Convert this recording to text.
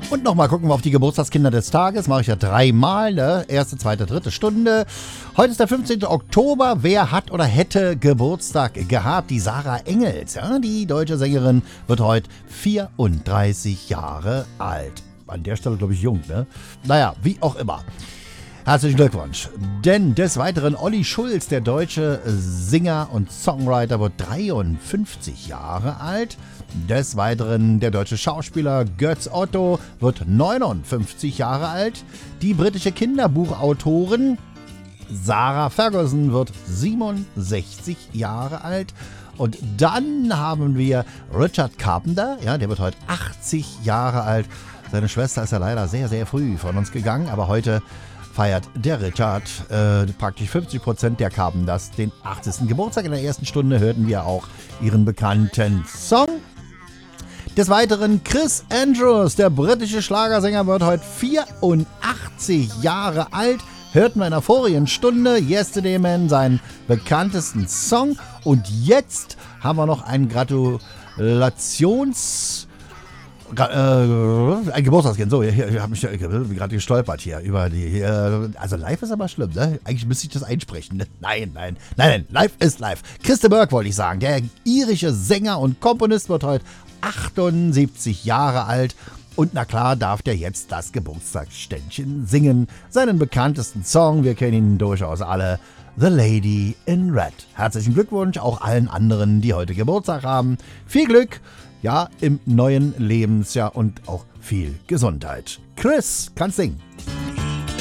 Und nochmal gucken wir auf die Geburtstagskinder des Tages. Mache ich ja dreimal, ne? Erste, zweite, dritte Stunde. Heute ist der 15. Oktober. Wer hat oder hätte Geburtstag gehabt? Die Sarah Engels, ja? Die deutsche Sängerin, wird heute 34 Jahre alt. An der Stelle, glaube ich, jung, ne? Naja, wie auch immer. Herzlichen Glückwunsch. Denn des Weiteren Olli Schulz, der deutsche Singer und Songwriter, wird 53 Jahre alt. Des Weiteren der deutsche Schauspieler Götz Otto wird 59 Jahre alt. Die britische Kinderbuchautorin Sarah Ferguson wird 67 Jahre alt. Und dann haben wir Richard Carpenter, ja, der wird heute 80 Jahre alt. Seine Schwester ist ja leider sehr, sehr früh von uns gegangen, aber heute feiert der Richard praktisch 50% der Carpenters den 80. Geburtstag. In der ersten Stunde hörten wir auch ihren bekannten Song. Des Weiteren Chris Andrews, der britische Schlagersänger, wird heute 84 Jahre alt. Hörten wir in der vorigen Stunde Yesterday Man, seinen bekanntesten Song. Und jetzt haben wir noch einen ein Geburtstagskind. So, hier habe ich gerade gestolpert hier über die. Also live ist aber schlimm, ne? Eigentlich müsste ich das einsprechen. Nein, live ist live. Chris de Burgh wollte ich sagen. Der irische Sänger und Komponist wird heute 78 Jahre alt. Und na klar darf der jetzt das Geburtstagsständchen singen. Seinen bekanntesten Song, wir kennen ihn durchaus alle, The Lady in Red. Herzlichen Glückwunsch auch allen anderen, die heute Geburtstag haben. Viel Glück, ja, im neuen Lebensjahr und auch viel Gesundheit. Chris, kannst singen.